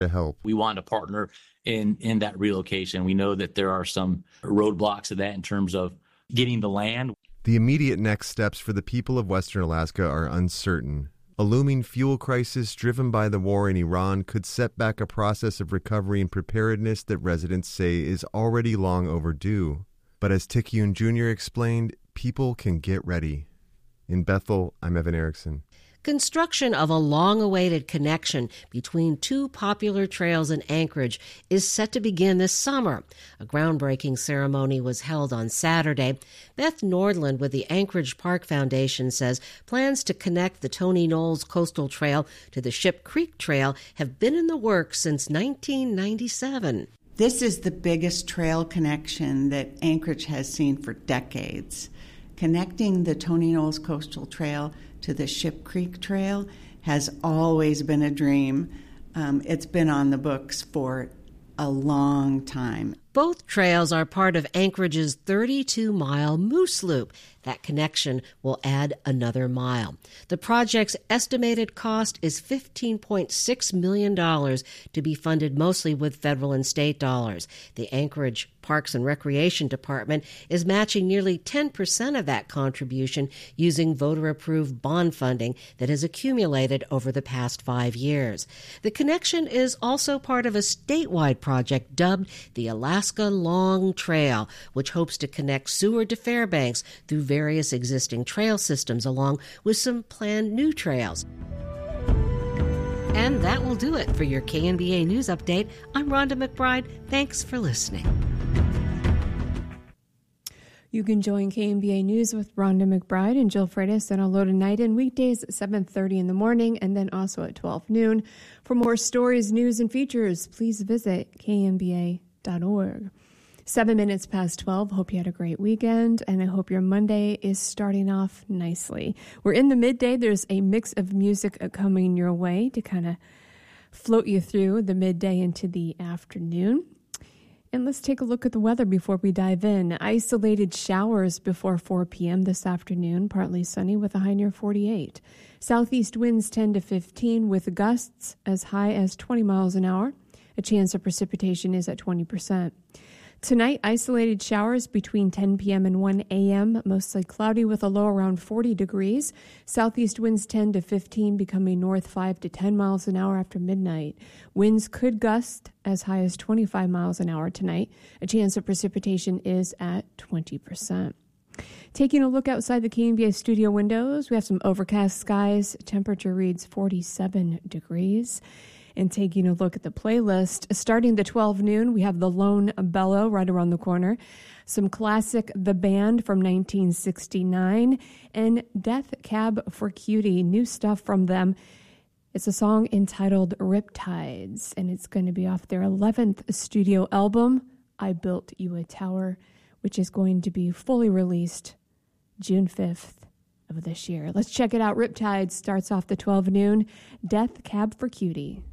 to help. We want to partner in that relocation. We know that there are some roadblocks to that in terms of getting the land. The immediate next steps for the people of Western Alaska are uncertain. A looming fuel crisis driven by the war in Iran could set back a process of recovery and preparedness that residents say is already long overdue. But as Tikyun Jr. explained, people can get ready. In Bethel, I'm Evan Erickson. Construction of a long-awaited connection between two popular trails in Anchorage is set to begin this summer. A groundbreaking ceremony was held on Saturday. Beth Nordland with the Anchorage Park Foundation says plans to connect the Tony Knowles Coastal Trail to the Ship Creek Trail have been in the works since 1997. This is the biggest trail connection that Anchorage has seen for decades. Connecting the Tony Knowles Coastal Trail to the Ship Creek Trail has always been a dream. It's been on the books for a long time. Both trails are part of Anchorage's 32-mile Moose Loop. That connection will add another mile. The project's estimated cost is $15.6 million to be funded mostly with federal and state dollars. The Anchorage Parks and Recreation Department is matching nearly 10% of that contribution using voter-approved bond funding that has accumulated over the past 5 years. The connection is also part of a statewide project dubbed the Alaska Long Trail, which hopes to connect Seward to Fairbanks through various existing trail systems along with some planned new trails. And that will do it for your KNBA News Update. I'm Rhonda McBride. Thanks for listening. You can join KNBA News with Rhonda McBride and Jill Freitas on a load of night and weekdays at 7:30 in the morning and then also at 12 noon. For more stories, news, and features, please visit knba.org. 7 minutes past 12. Hope you had a great weekend, and I hope your Monday is starting off nicely. We're in the midday. There's a mix of music coming your way to kind of float you through the midday into the afternoon. And let's take a look at the weather before we dive in. Isolated showers before 4 p.m. this afternoon, partly sunny with a high near 48. Southeast winds 10 to 15 with gusts as high as 20 miles an hour. A chance of precipitation is at 20%. Tonight, isolated showers between 10 p.m. and 1 a.m., mostly cloudy with a low around 40 degrees. Southeast winds 10 to 15, becoming north 5 to 10 miles an hour after midnight. Winds could gust as high as 25 miles an hour tonight. A chance of precipitation is at 20%. Taking a look outside the KNBA studio windows, we have some overcast skies. Temperature reads 47 degrees. And taking a look at the playlist, starting the 12 noon, we have The Lone Bellow right around the corner, some classic The Band from 1969, and Death Cab for Cutie, new stuff from them. It's a song entitled Riptides, and it's going to be off their 11th studio album, I Built You a Tower, which is going to be fully released June 5th of this year. Let's check it out. Riptides starts off the 12 noon, Death Cab for Cutie.